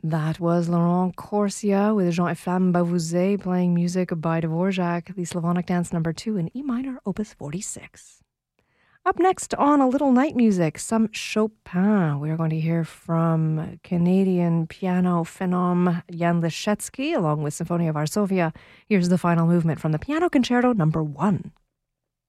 That was Laurent Corsia with Jean et Femme Bavouzet playing music by Dvorak, the Slavonic Dance number 2 in E minor, opus 46. Up next on A Little Night Music, some Chopin. We are going to hear from Canadian piano phenom Jan Liszewski along with Symphonia Varsovia. Here's the final movement from the Piano Concerto number 1.